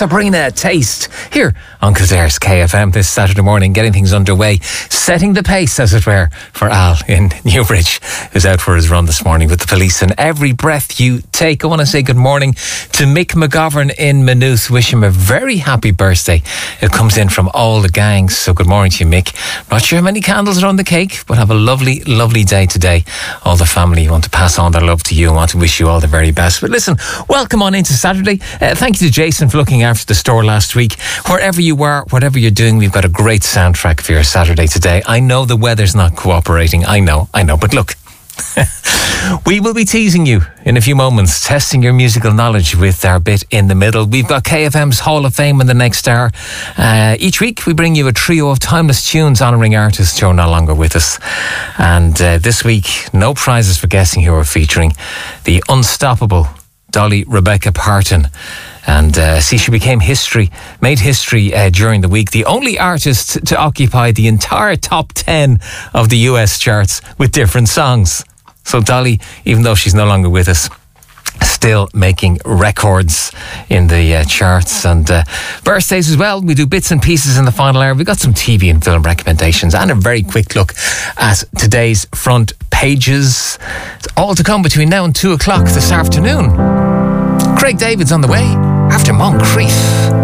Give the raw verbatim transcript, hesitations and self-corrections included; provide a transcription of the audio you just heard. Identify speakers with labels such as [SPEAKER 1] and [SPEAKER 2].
[SPEAKER 1] Sabrina Taste here on Clare's K F M this Saturday morning, getting things underway, setting the pace, as it were, for Al in Newbridge, who's out for his run this morning with the police. And every breath you take, I want to say good morning to Mick McGovern in Maynooth. Wish him a very happy birthday. It comes in from all the gangs, so good morning to you, Mick. Not sure how many candles are on the cake, but have a lovely, lovely day today. All the family want to pass on their love to you and want to wish you all the very best. But listen, welcome on into Saturday. Uh, thank you to Jason for looking after the store last week. Wherever you are, whatever you're doing, we've got a great soundtrack for your Saturday today. I know the weather's not cooperating. I know, I know. But look, we will be teasing you in a few moments, testing your musical knowledge with our bit in the middle. We've got K F M's Hall of Fame in the next hour. Uh, each week we bring you a trio of timeless tunes honouring artists who are no longer with us. And uh, this week, no prizes for guessing who we're featuring. The unstoppable Dolly Rebecca Parton. And uh, see, she became history, made history uh, during the week. The only artist to occupy the entire top ten of the U S charts with different songs. So Dolly, even though she's no longer with us, still making records in the uh, charts. And uh, birthdays as well. We do bits and pieces in the final hour. We've got some T V and film recommendations and a very quick look at today's front pages. It's all to come between now and two o'clock this afternoon. Craig David's on the way after Moncrief.